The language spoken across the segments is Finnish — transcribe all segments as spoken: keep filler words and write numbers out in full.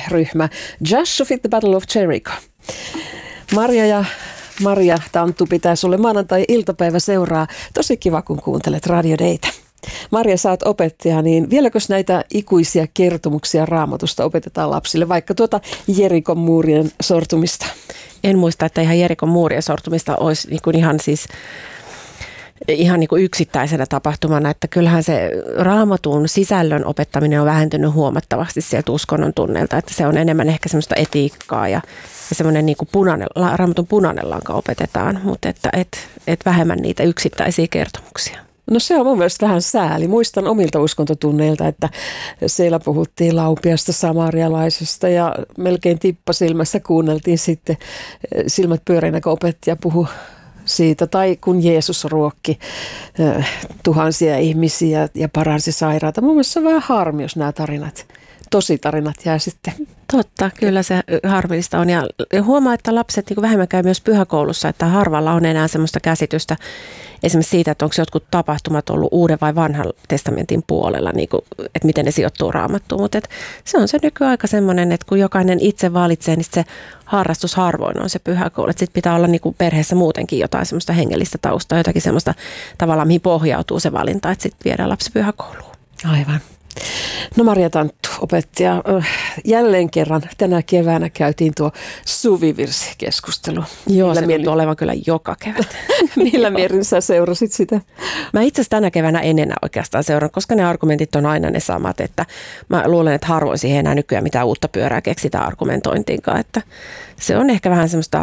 ryhmä Joshua Fit the Battle of Jericho. Marja ja Maria Tanttu pitää sulle maanantai-iltapäivä seuraa. Tosi kiva, kun kuuntelet Radio Daytä. Marja, sä oot opettaja, niin vieläkös näitä ikuisia kertomuksia Raamatusta opetetaan lapsille, vaikka tuota Jerikon muurien sortumista? En muista, että ihan Jerikon muurien sortumista olisi niin kuin ihan siis ihan niin kuin yksittäisenä tapahtumana, että kyllähän se Raamatun sisällön opettaminen on vähentynyt huomattavasti sieltä uskonnon tunneilta, että se on enemmän ehkä semmoista etiikkaa ja, ja semmoinen niin kuin punainen, Raamatun punainen lanka opetetaan, mutta että et, et vähemmän niitä yksittäisiä kertomuksia. No se on mun mielestä vähän sääli. Muistan omilta uskontotunneilta, että siellä puhuttiin Laupiasta, samarialaisesta ja melkein tippasilmässä kuunneltiin sitten silmät pyöreinä, kun opettaja puhui siitä. Tai kun Jeesus ruokki äh, tuhansia ihmisiä ja paransi sairaata. Mun mielestä se on vähän harmi, jos nämä tarinat, tositarinat jää sitten. Totta, kyllä se harmillista on. Ja huomaa, että lapset niin vähemmän käy myös pyhäkoulussa, että harvalla on enää semmoista käsitystä esimerkiksi siitä, että onko jotkut tapahtumat ollut uuden vai vanhan testamentin puolella, niin kuin, että miten ne sijoittuu Raamattuun. Mutta se on se nykyaika semmoinen, että kun jokainen itse valitsee, niin se harrastus harvoin on se pyhäkoulu. Sitten pitää olla niin kuin perheessä muutenkin jotain semmoista hengellistä taustaa, jotakin semmoista tavallaan, mihin pohjautuu se valinta, että sitten viedään lapsi pyhäkouluun. Aivan. No Marja Tanttu, opettaja, jälleen kerran tänä keväänä käytiin tuo suvivirsikeskustelu. Joo, se tuntuu olevan kyllä joka kevät. Millä mielin sä seurasit sitä? Mä itse asiassa tänä keväänä en enää oikeastaan seurannut, koska ne argumentit on aina ne samat, että mä luulen, että harvoin siihen enää nykyään mitään uutta pyörää keksitään argumentointiinkaan, että se on ehkä vähän semmoista,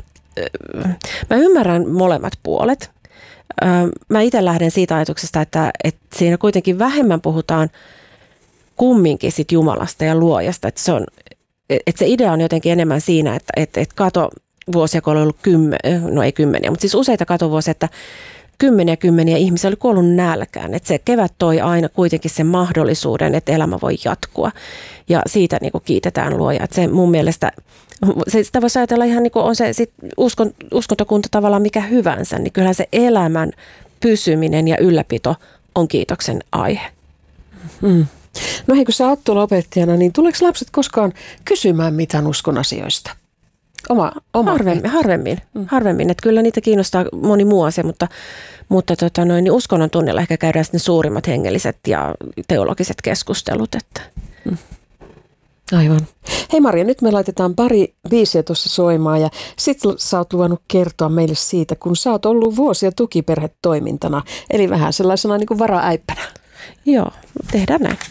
mä ymmärrän molemmat puolet. Mä itse lähden siitä ajatuksesta, että, että siinä kuitenkin vähemmän puhutaan kumminkin sit Jumalasta ja luojasta. Että se, on, että se idea on jotenkin enemmän siinä, että, että, että katovuosia, kun on ollut kymmeniä, no ei kymmeniä, mutta siis useita katovuosia, että kymmeniä kymmeniä ihmisiä oli kuollut nälkään. Että se kevät toi aina kuitenkin sen mahdollisuuden, että elämä voi jatkua. Ja siitä niin kuin kiitetään luojaa. Että se mun mielestä, se, sitä voisi ajatella ihan niin kuin on se sit uskon, uskontokunta tavallaan mikä hyvänsä, niin kyllähän se elämän pysyminen ja ylläpito on kiitoksen aihe. Hmm. No hei, kun sä oot tuolla opettajana, niin tuleeko lapset koskaan kysymään mitään uskon asioista? Oma, oma harvemmin, harvemmin, mm. harvemmin. Että kyllä niitä kiinnostaa moni muu asia, mutta, mutta tota noin, niin uskonnon tunnilla ehkä käydään sitten suurimmat hengelliset ja teologiset keskustelut. Että. Mm. Aivan. Hei Marja, nyt me laitetaan pari biisiä tuossa soimaan ja sit sä oot luvannut kertoa meille siitä, kun sä oot ollut vuosia tukiperhetoimintana, eli vähän sellaisena niin kuin varaäippänä. Joo, tehdään näin.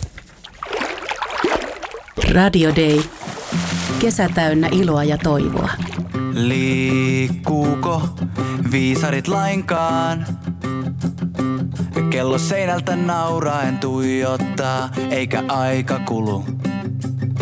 Radio Day. Kesä täynnä iloa ja toivoa. Liikkuuko viisarit lainkaan? Kello seinältä nauraen tuijottaa, eikä aika kulu.